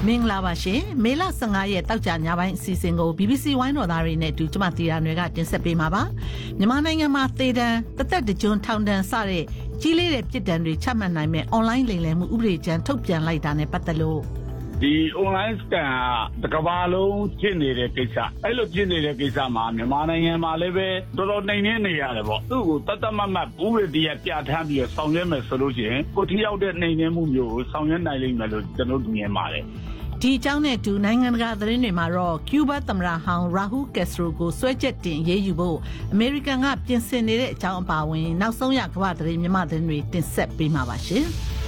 မင်္ဂလာပါရှင်မေလ15ရက်တောက်ကြညပိုင်းအစီအစဉ်ကို BBC ဝိုင်းတော်သားတွေနဲ့အတူကျမတီရာတွေကတင်ဆက်ပေးမှာပါမြန်မာနိုင်ငံမှာသေဒဏ်တသက်တကြွထောင်ဒဏ်စတဲ့ကြီးလေးတဲ့ပြည်ဒဏ်တွေချမှတ်နိုင်မဲ့အွန်လိုင်းလိမ်လည်မှုဥပဒေကြမ်းထုတ်ပြန်လိုက်တာနဲ့ပတ်သက်လို့ဒီ online scam ကတကဘာလုံးဖြစ်နေတဲ့ကိစ္စအဲ့လိုဖြစ်နေတဲ့ကိစ္စမှာမြန်မာနိုင်ငံမှာလည်းပဲတော်တော်နှိမ်နှင်းနေရတယ်ပေါ့သူ့ကိုတတ်မတ်ဥပဒေပြဋ္ဌာန်းပြီးဆောင်ရွက်မယ်ဆိုလို့ရှိရင်ကိုထိရောက်တဲ့နှိမ်နှင်းမှုမျိုးကိုဆောင်ရွက်နိုင်လိမ့်မယ်လို့ကျွန်တော်မြင်ပါတယ်ဒီအကြောင်းနဲ့တူနိုင်ငံတကာသတင်းတွေမှာတော့ကျူးဘားသမ္မတဟောင်းရာဟူကက်စထရိုကိုဆွဲချက်တင်ရေးယူဖို့အမေရိကန်ကပြင်ဆင်နေတဲ့အကြောင်းအပါအဝင်နောက်ဆုံးရကမ္ဘာသတင်းမြန်မာသတင်းတွေတင်ဆက်ပေးမှာပါရှင်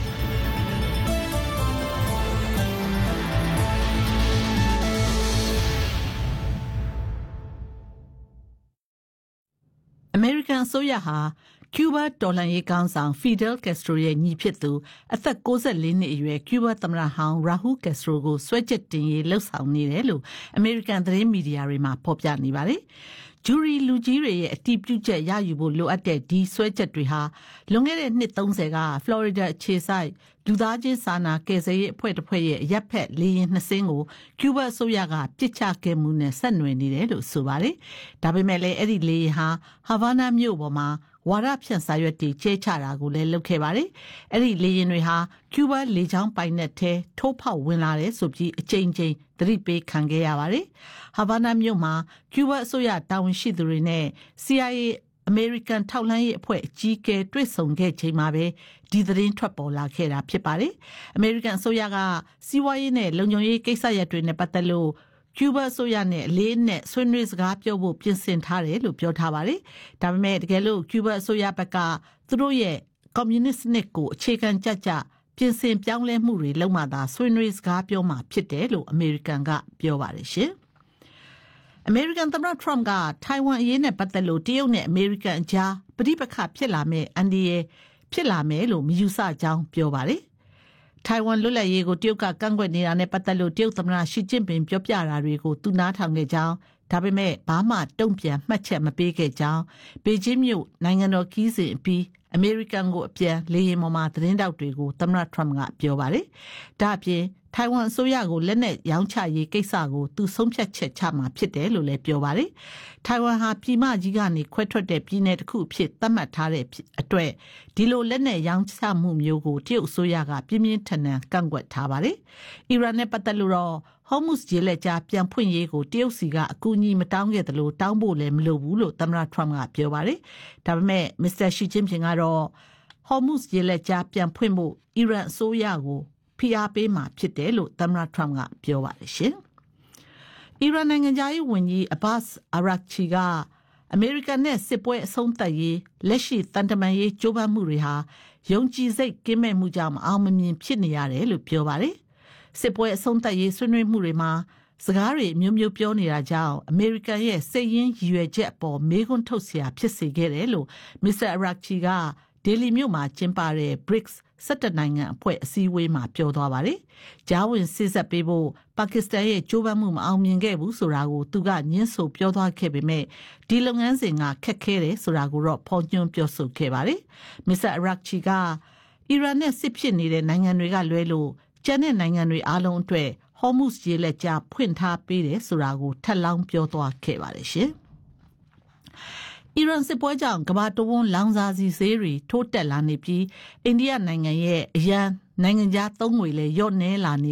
အမေရိကန်အစိုးရဟာကျူးဘားတော်လှန်ရေးကောင်ဆောင်ဖီဒယ်ကက်စထရိုရဲ့ညီဖြစ်သူအသက်64နှစ်အရွယ်ကျူးဘားသမ္မတဟောင်းရာဟူကက်စထရိုကိုဆွဲချက်တင်ရေးလှုပ်ဆောင်နေတယ်လို့အမေရိကန်သတင်းမီဒီယာတွေမှာဖော်ပြနေပါတယ်။ဂျူရီလူကြီးတွေရဲ့အတည်ပြုချက်ရယူဖို့လိုအပ်တဲ့ဒီဆွဲချက်တွေဟာလွန်ခဲ့တဲ့နှစ်30ကဖလော်ရီဒါအခြေစိုက်လူသားချင်းစာနာကယ်ဆယ်ရေးအဖွဲ့တစ်ဖွဲ့ရဲ့ရပ်ဖက်လေယာဉ်2စင်းကိုကျူးဘားအစိုးရကပစ်ချခဲ့မှုနဲ့ဆက်နွယ်နေတယ်လို့ဆိုပါတယ်။ဒါပေမဲ့လည်းအဲ့ဒီလေယာဉ်ဟာဟာဗာနာမြို့ပေါ်မှာဝါဒဖြန့်စာရွက်တွေကျဲချတာကိုလည်းလုပ်ခဲ့ပါတယ်။အဲ့ဒီလေယာဉ်တွေဟာကျူးဘားလေကြောင်းပိုင်နက်ထဲထိုးဖောက်ဝင်လာတယ်ဆိုပြီးအကြိမ်ကြိမ်သတိပေးခံခဲ့ရပါတယ်။ဟာဗာနာမြို့မှာကျူးဘားအစိုးရတာဝန်ရှိသူတွေနဲ့ CIA အမေရိကန်ထောက်လှမ်းရေးအဖွဲ့အကြီးအကဲတွေ့ဆုံခဲ့ချိန်မှာပဲဒီသတင်းထွက်ပေါ်လာခဲ့တာဖြစ်ပါတယ်။အမေရိကန်အစိုးရကစီးပွားရေးနဲ့လုံခြုံရေးကိစ္စရပ်တွေနဲ့ပတ်သက်လို့ကျူးဘားအစိုးရနဲ့အလေးနဲ့ဆွေးနွေးစကားပြောဖို့ပြင်ဆင်ထားတယ်လို့ပြောထားပါတယ်။ဒါပေမဲ့တကယ်လို့ကျူးဘားအစိုးရဘက်ကသူတို့ရဲ့ကွန်မြူနစ်စနစ်ကိုအခြေခံကြပြင်ဆင်ပြောင်းလဲမှုတွေလုပ်မှသာဆွေးနွေးစကားပြောမှဖြစ်တယ်လို့အမေရိကန်ကပြောပါတယ်ရှင်။အမေရိကန်သမ္မတထရမ့်ကထိုင်ဝမ်အရေးနဲ့ပတ်သက်လို့တရုတ်နဲ့အမေရိကန်အကြားပဋိပက္ခဖြစ်လာမဲ့အန္တရာယ်ဖြစ်လာမယ်လို့မယူဆကြောင်းပြောပါတယ်။ထိုင်ဝမ်လွတ်လပ်ရေးကိုတရုတ်ကကန့်ကွက်နေတာနဲ့ပတ်သက်လို့တရုတ်သမ္မတရှီကျင့်ပင်ပြောပြတာတွေကိုသူနားထောင်ခဲ့ကြောင်းဒါပေမဲ့ဘာမှတုံ့ပြန်မှတ်ချက်မပေးခဲ့ကြောင်းဘေကျင်းမြို့နိုင်ငံတော်ခီးစဉ်အပြီးအမေရိကန်ကိုအပြန်လေယာဉ်ပေါ်မှာသတင်းတောက်တွေကိုသမ္မတထရမ့်ကပြောပါတယ်။ဒါ့အပြင်ထိုင်ဝမ်အစိုးရကိုလက်နက်ရောင်းချရေးကိစ္စကိုသူဆုံးဖြတ်ချက်ချမှာဖြစ်တယ်လို့လည်းပြောပါတယ်။ထိုင်ဝမ်ဟာပြည်မကြီးကနေခွဲထွက်တဲ့ပြည်နယ်တစ်ခုအဖြစ်သတ်မှတ်ထားတဲ့အတွက်ဒီလိုလက်နက်ရောင်းချမှုမျိုးကိုတရုတ်အစိုးရကပြင်းပြင်းထန်ထန်ကန့်ကွက်ထားပါတယ်။အီရန်နဲ့ပတ်သက်လို့တော့ဟော်မုစ်ရေလက်ကြားပြန်ဖွင့်ရေးကိုတရုတ်စီကအကူအညီမတောင်းခဲ့သလိုတောင်းဖို့လည်းမလိုဘူးလို့သမ္မတထရမ့်ကပြောပါတယ်။ဒါပေမဲ့မစ္စတာရှီကျင်းပင်ကတော့ဟော်မုစ်ရေလက်ကြားပြန်ဖွင့်ဖို့အီရန်အစိုးရကိုဖိအားပေးမှာဖြစ်တယ်လို့သမ္မတထရမ့်ကပြောပါတယ်ရှင်။အီရန်နိုင်ငံသားရေးဝန်ကြီးအဘတ်စ်အာရာချီကအမေရိကန်နဲ့စစ်ပွဲအဆုံးသတ်ရေးလက်ရှိတန်တမာရေးကြိုးပမ်းမှုတွေဟာယုံကြည်စိတ်ကင်းမဲ့မှုကြောင့်အောင်မမြင်ဖြစ်နေရတယ်လို့ပြောပါတယ်။စစ်ပွဲအဆုံးသတ်ရေးဆွေးနွေးမှုတွေမှာစကားတွေမျိုးမျိုးပြောနေတာကြောင့်အမေရိကန်ရဲ့စိတ်ရင်းရည်ရွယ်ချက်အပေါ်မေးခွန်းထုတ်เสียဖြစ်စေခဲ့တယ်လို့မစ္စတာအာရာချီကဒေလီမြို့မှာကျင်းပတဲ့ BRICS 17နိုင်ငံအဖွဲ့အစည်းအဝေးမှာပြောသွားပါတယ်။ဂျာဝင်စစ်ဆက်ပေးဖို့ပါကစ္စတန်ရဲ့ကြိုးပမ်းမှုမအောင်မြင်ခဲ့ဘူးဆိုတာကိုသူကညှင်းဆိုပြောသွားခဲ့ပေမဲ့ဒီလုပ်ငန်းစဉ်ကခက်ခဲတယ်ဆိုတာကိုတော့ဖော်ညွှန်းပြောဆိုခဲ့ပါတယ်။မစ္စတာအာရာချီကအီရန်နဲ့စစ်ဖြစ်နေတဲ့နိုင်ငံတွေကလွဲလို့ကျန်တဲ့နိုင်ငံတွေအားလုံးအတွက်ဟော်မုစ်ရေလက်ကြားဖွင့်ထားပေးတယ်ဆိုတာကိုထပ်လောင်းပြောသွားခဲ့ပါတယ်ရှင်။အီရန်စစ်ပွဲကြောင့်ကမ္ဘာတဝန်းလောင်စာဆီဈေးတွေထိုးတက်လာနေပြီးအိန္ဒိယနိုင်ငံရဲ့အရန်နိုင်ငံခြားသုံးငွေလည်းလျော့နည်းလာနေ